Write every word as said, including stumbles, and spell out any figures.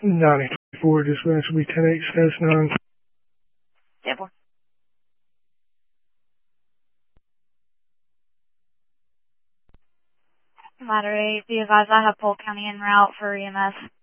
ninety-four, dispatch will be ten eight, status nine. ten four. Ladder eight, be advised I have Polk County en route for E M S.